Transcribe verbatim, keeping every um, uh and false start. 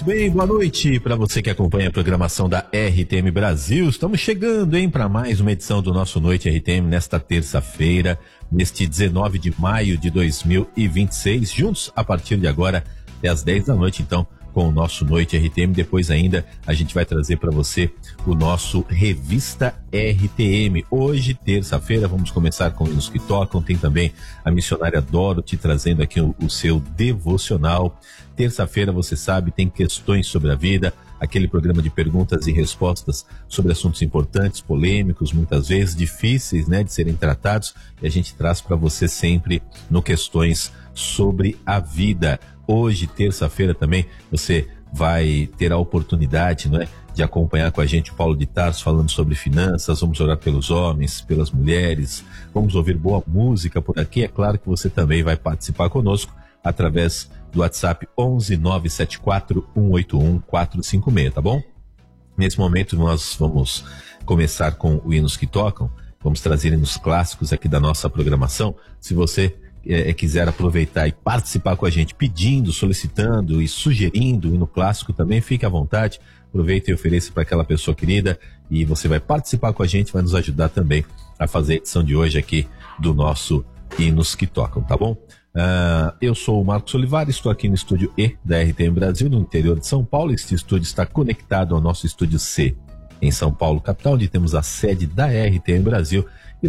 Muito bem, boa noite para você que acompanha a programação da R T M Brasil. Estamos chegando, hein, para mais uma edição do nosso Noite R T M nesta terça-feira, neste dezenove de maio de dois mil e vinte e seis, juntos a partir de agora até às dez da noite, então, com o nosso Noite R T M. Depois ainda a gente vai trazer para você o nosso Revista R T M. Hoje, terça-feira, vamos começar com Hinos que Tocam. Tem também a missionária Dorothy trazendo aqui o, o seu devocional. Terça-feira, você sabe, tem questões sobre a vida, aquele programa de perguntas e respostas sobre assuntos importantes, polêmicos, muitas vezes difíceis, né, de serem tratados, e a gente traz para você sempre no Questões sobre a Vida. Hoje, terça-feira também, você vai ter a oportunidade, não é, de acompanhar com a gente o Paulo de Tarso falando sobre finanças. Vamos orar pelos homens, pelas mulheres, vamos ouvir boa música por aqui. É claro que você também vai participar conosco através do WhatsApp onze nove sete quatro um oito um quatro cinco seis, tá bom? Nesse momento nós vamos começar com o Hinos que Tocam. Vamos trazer hinos clássicos aqui da nossa programação. Se você É, quiser aproveitar e participar com a gente, pedindo, solicitando e sugerindo o hino clássico também, fique à vontade, aproveita e ofereça para aquela pessoa querida, e você vai participar com a gente, vai nos ajudar também a fazer a edição de hoje aqui do nosso Hinos que Tocam, tá bom? Uh, eu sou o Marcos Olivares, estou aqui no estúdio E da R T M Brasil, no interior de São Paulo. Este estúdio está conectado ao nosso estúdio C em São Paulo, capital, onde temos a sede da R T M Brasil.